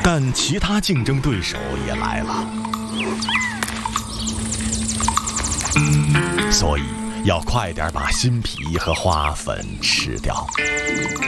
但其他竞争对手也来了，所以要快点把新皮和花粉吃掉。